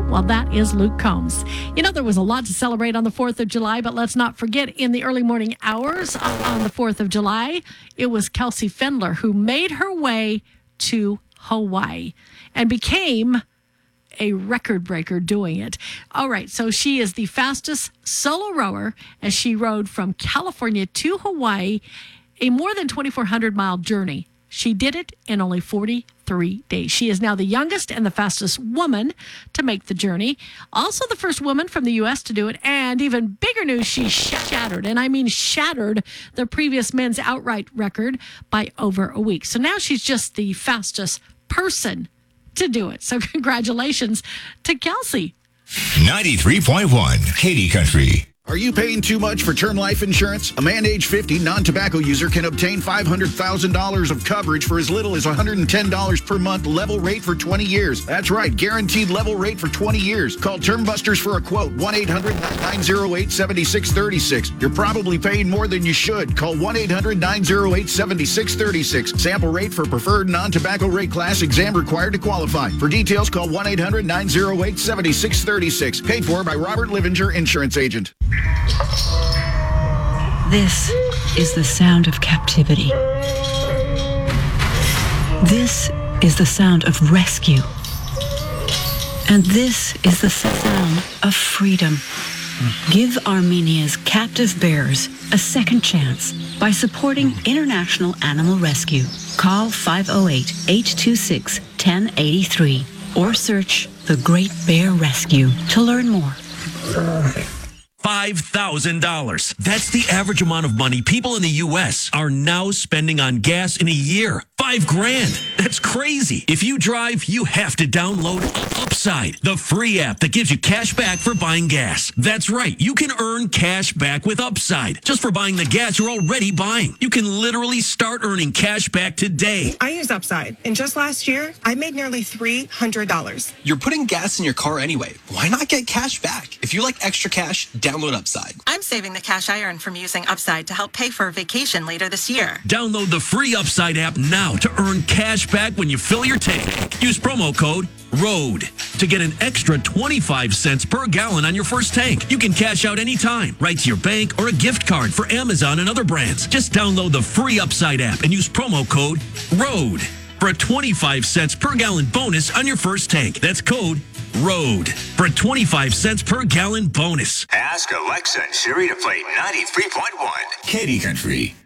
Well, that is Luke Combs. You know, there was a lot to celebrate on the 4th of July, but let's not forget in the early morning hours on the 4th of July, it was Kelsey Fendler who made her way to Hawaii and became a record breaker doing it. All right, so she is the fastest solo rower as she rode from California to Hawaii, a more than 2,400-mile journey. She did it in only 43 days. She is now the youngest and the fastest woman to make the journey. Also the first woman from the U.S. to do it. And even bigger news, she shattered, and I mean shattered, the previous men's outright record by over a week. So now she's just the fastest person to do it. So congratulations to Kelsey. 93.1 Katy Country. Are you paying too much for term life insurance? A man age 50 non-tobacco user can obtain $500,000 of coverage for as little as $110 per month, level rate for 20 years. That's right, guaranteed level rate for 20 years. Call Term Busters for a quote, 1-800-908-7636. You're probably paying more than you should. Call 1-800-908-7636. Sample rate for preferred non-tobacco rate class, exam required to qualify. For details, call 1-800-908-7636. Paid for by Robert Livinger, Insurance Agent. This is the sound of captivity. This is the sound of rescue. And this is the sound of freedom. Give Armenia's captive bears a second chance by supporting International Animal Rescue. Call 508-826-1083 or search The Great Bear Rescue to learn more. $5,000. That's the average amount of money people in the U.S. are now spending on gas in a year. $5,000. That's crazy. If you drive, you have to download Upside, the free app that gives you cash back for buying gas. That's right. You can earn cash back with Upside just for buying the gas you're already buying. You can literally start earning cash back today. I use Upside, and just last year, I made nearly $300. You're putting gas in your car anyway. Why not get cash back? If you like extra cash, download Upside. I'm saving the cash I earn from using Upside to help pay for a vacation later this year. Download the free Upside app now to earn cash back when you fill your tank. Use promo code ROAD to get an extra 25 cents per gallon on your first tank. You can cash out anytime, right to your bank or a gift card for Amazon and other brands. Just download the free Upside app and use promo code ROAD for a 25 cents per gallon bonus on your first tank. That's code ROAD for a 25 cents per gallon bonus. Ask Alexa and Siri to play 93.1 Katy Country.